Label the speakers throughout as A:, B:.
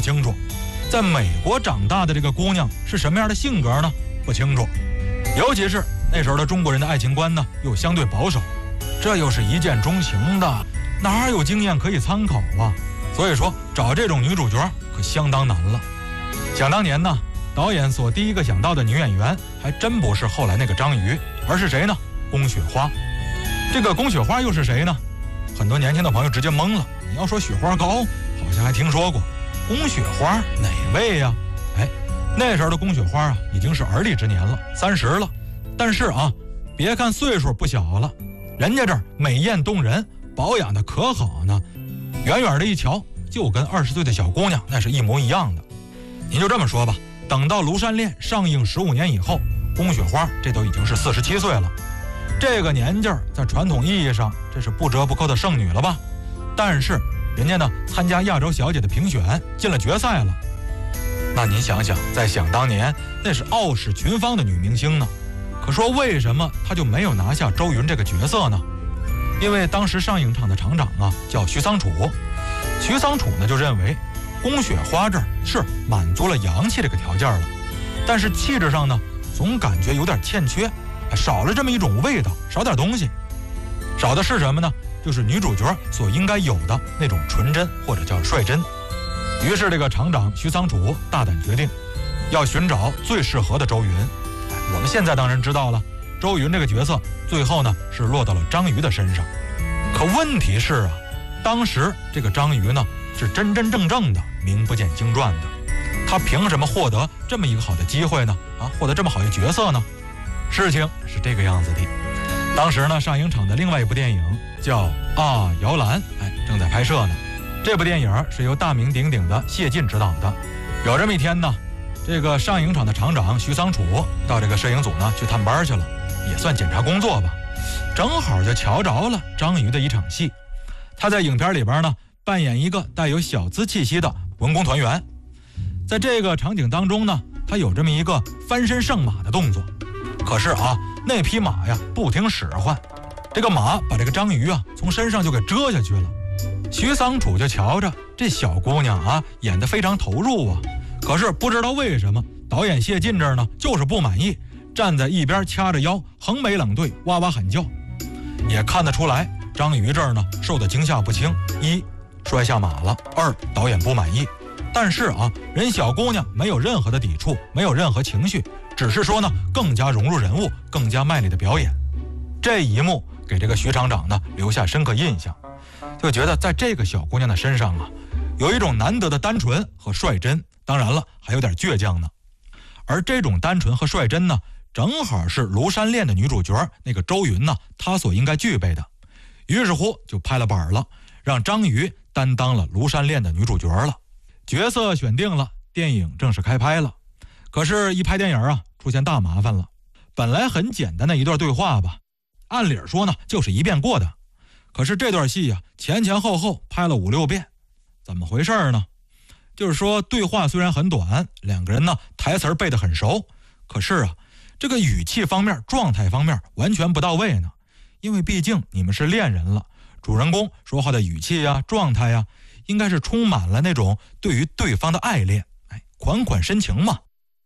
A: 清楚。在美国长大的这个姑娘是什么样的性格呢？不清楚。尤其是那时候的中国人的爱情观呢，又相对保守，这又是一见钟情的，哪有经验可以参考啊？所以说找这种女主角可相当难了。想当年呢，导演所第一个想到的女演员还真不是后来那个张瑜，而是谁呢？龚雪花。这个龚雪花又是谁呢？很多年轻的朋友直接懵了。你要说雪花膏，好像还听说过。龚雪花哪位呀？那时候的龚雪花啊，已经是而立之年了，30了。但是啊，别看岁数不小了，人家这儿美艳动人，保养的可好呢。远远的一瞧，就跟20岁的小姑娘那是一模一样的。您就这么说吧，等到《庐山恋》上映15年以后，龚雪花这都已经是47岁了。这个年纪在传统意义上，这是不折不扣的剩女了吧？但是人家呢，参加亚洲小姐的评选，进了决赛了。那您想想，在想当年，那是傲视群芳的女明星呢。可说为什么她就没有拿下周云这个角色呢？因为当时上影厂的厂长啊叫徐桑楚，徐桑楚呢就认为龚雪花这儿是满足了洋气这个条件了，但是气质上呢总感觉有点欠缺，少了这么一种味道，少点东西。少的是什么呢？就是女主角所应该有的那种纯真或者叫率真。于是这个厂长徐桑楚大胆决定要寻找最适合的周云。我们现在当然知道了，周云这个角色最后呢是落到了张瑜的身上。可问题是啊，当时这个张瑜呢是真真正正的名不见经传的，他凭什么获得这么一个好的机会呢？获得这么好一角色呢？事情是这个样子的。当时呢，上影厂的另外一部电影叫《摇篮》，正在拍摄呢。这部电影是由大名鼎鼎的谢晋执导的。有这么一天呢，这个上影厂的厂长徐桑楚到这个摄影组呢去探班去了，也算检查工作吧。正好就瞧着了张瑜的一场戏，他在影片里边呢扮演一个带有小资气息的文工团员。在这个场景当中呢，他有这么一个翻身上马的动作。可是那匹马呀不听使唤，这个马把这个张瑜从身上就给遮下去了。徐桑楚就瞧着这小姑娘演得非常投入啊，可是不知道为什么导演谢晋这儿呢就是不满意，站在一边掐着腰横眉冷对，哇哇喊叫。也看得出来张瑜这儿呢受的惊吓不轻，一摔下马了，二导演不满意。但是人小姑娘没有任何的抵触，没有任何情绪，只是说呢更加融入人物，更加卖力的表演。这一幕给这个徐厂长呢留下深刻印象，就觉得在这个小姑娘的身上有一种难得的单纯和率真，当然了还有点倔强呢。而这种单纯和率真呢，正好是《庐山恋》的女主角那个周云呢她所应该具备的。于是乎就拍了板了，让张瑜担当了《庐山恋》的女主角了。角色选定了，电影正式开拍了。可是一拍电影出现大麻烦了。本来很简单的一段对话吧，按理说呢就是一遍过的，可是这段戏前前后后拍了5、6遍。怎么回事呢？就是说对话虽然很短，两个人呢台词背得很熟，可是这个语气方面状态方面完全不到位呢。因为毕竟你们是恋人了，主人公说话的语气状态应该是充满了那种对于对方的爱恋，款款深情嘛。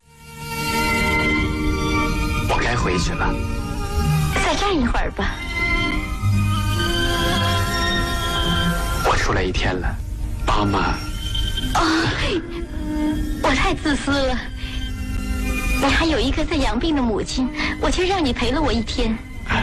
B: 我该回去了。
C: 再站一会儿吧。
B: 我出来1天了，妈妈。
C: 我太自私了。你还有一个在养病的母亲，我却让你陪了我1天。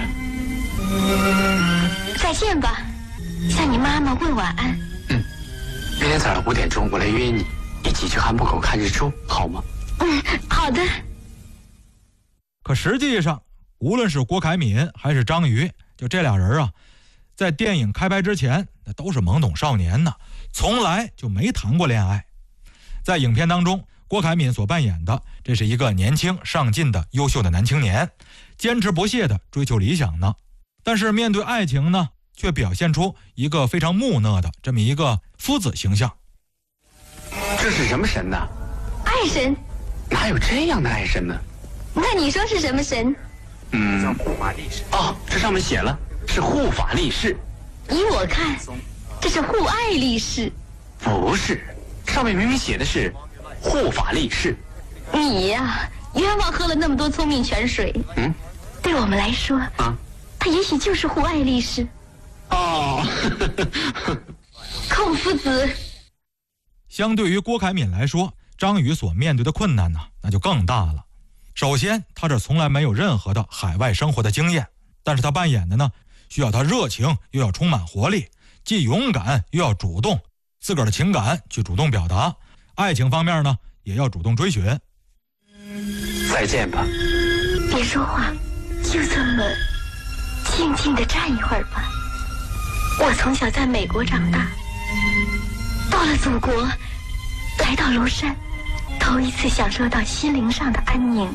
C: 再见吧，向你妈妈问晚安。
B: 明天早上5点钟我来约你，一起去汉埠口看日出，好吗？
C: 好的。
A: 可实际上无论是郭凯敏还是张瑜，就这俩人在电影开拍之前那都是懵懂少年呢，从来就没谈过恋爱。在影片当中，郭凯敏所扮演的这是一个年轻上进的优秀的男青年，坚持不懈地追求理想呢，但是面对爱情呢却表现出一个非常木讷的这么一个夫子形象。
B: 这是什么神呢？
C: 爱神。
B: 哪有这样的爱神呢？
C: 那你说是什么神？
B: 叫护法力士。这上面写了是护法力士。
C: 依我看，这是护爱力士。
B: 不是，上上面明明写的是护法立誓。
C: 你呀，冤枉喝了那么多聪明泉水。对我们来说，他也许就是护爱立誓。
B: 哦，
C: 孔夫子。
A: 相对于郭凯敏来说，张宇所面对的困难呢，那就更大了。首先，他这从来没有任何的海外生活的经验，但是他扮演的呢，需要他热情又要充满活力，既勇敢又要主动，自个儿的情感去主动表达，爱情方面呢，也要主动追寻。
B: 再见吧。
C: 别说话，就这么静静地站一会儿吧。我从小在美国长大，到了祖国，来到庐山，头一次享受到心灵上的安宁。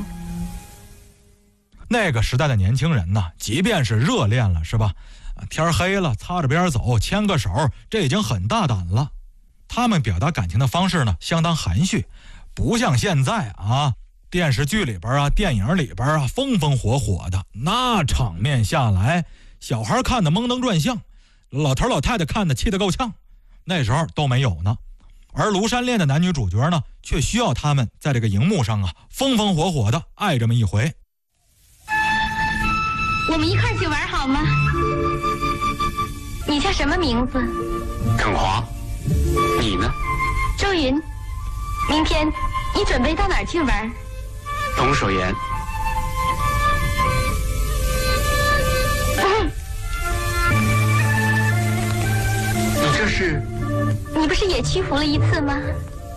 A: 那个时代的年轻人呢，即便是热恋了，是吧？天黑了，擦着边走，牵个手，这已经很大胆了。他们表达感情的方式呢，相当含蓄，不像现在啊，电视剧里边啊，电影里边啊，风风火火的，那场面下来，小孩看得蒙登转向，老头老太太看得气得够呛。那时候都没有呢。而庐山恋的男女主角呢，却需要他们在这个荧幕上啊，风风火火的爱这么一回。
C: 我们一块去玩好吗？你叫什么名字？
B: 耿华。你呢？
C: 周云。明天你准备到哪儿去玩？
B: 龙首岩。你这是？
C: 你不是也屈服了一次吗？